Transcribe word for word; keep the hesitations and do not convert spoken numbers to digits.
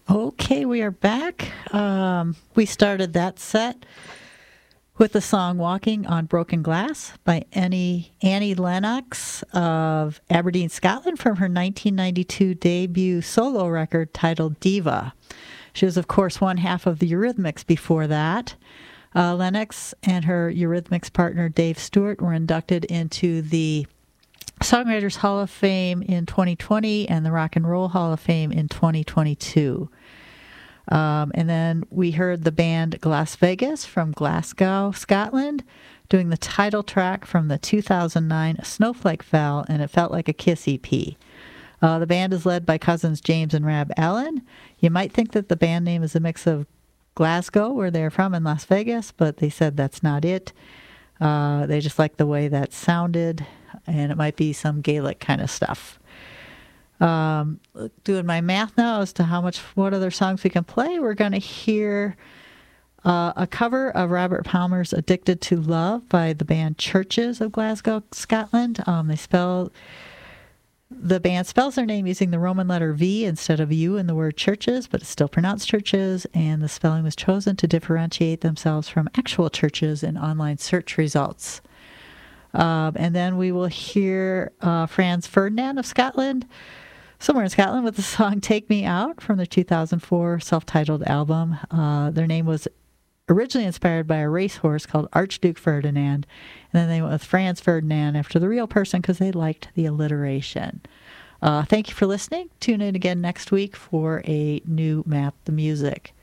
Okay, we are back. Um, we started that set with the song Walking on Broken Glass by Annie, Annie Lennox of Aberdeen, Scotland, from her nineteen ninety-two debut solo record titled Diva. She was, of course, one half of the Eurythmics before that. Uh, Lennox and her Eurythmics partner Dave Stewart were inducted into the Songwriters Hall of Fame in twenty twenty and the Rock and Roll Hall of Fame in twenty twenty-two. Um, and then we heard the band Las Vegas from Glasgow, Scotland, doing the title track from the two thousand nine Snowflake Fell, and It Felt Like a Kiss E P. Uh, the band is led by cousins James and Rab Allen. You might think that the band name is a mix of Glasgow, where they're from, and Las Vegas, but they said that's not it. Uh, they just like the way that sounded, and it might be some Gaelic kind of stuff. Um, doing my math now as to how much, what other songs we can play. We're going to hear uh, a cover of Robert Palmer's Addicted to Love by the band Churches of Glasgow, Scotland. Um, they spell, the band spells their name using the Roman letter V instead of U in the word churches, but it's still pronounced churches, and the spelling was chosen to differentiate themselves from actual churches in online search results. Um, and then we will hear uh, Franz Ferdinand of Scotland, somewhere in Scotland, with the song Take Me Out from their two thousand four self-titled album. Uh, their name was originally inspired by a racehorse called Archduke Ferdinand, and then they went with Franz Ferdinand after the real person because they liked the alliteration. Uh, thank you for listening. Tune in again next week for a new Map the Music.